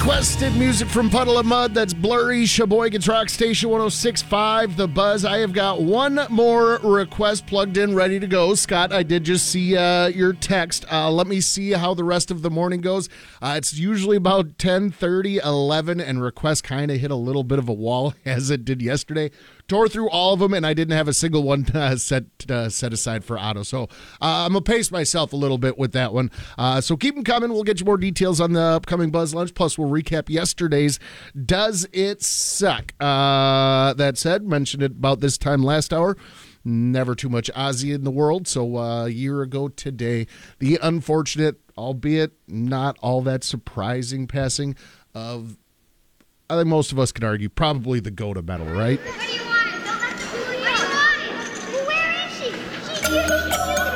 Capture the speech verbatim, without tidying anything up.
Requested music from Puddle of Mud. That's Blurry, Sheboygan's Rock Station one oh six point five, The Buzz. I have got one more request plugged in, ready to go. Scott, I did just see uh, your text. Uh, let me see how the rest of the morning goes. Uh, it's usually about ten thirty, eleven, and requests kind of hit a little bit of a wall, as it did yesterday. Tore through all of them, and I didn't have a single one uh, set uh, set aside for Otto. So uh, I'm going to pace myself a little bit with that one. Uh, so keep them coming. We'll get you more details on the upcoming Buzz Lunch. Plus, we'll recap yesterday's Does It Suck? Uh, that said, mentioned it about this time last hour. Never too much Ozzy in the world. So uh, a year ago today, the unfortunate, albeit not all that surprising passing of, I think most of us could argue, probably the GOAT of metal, right?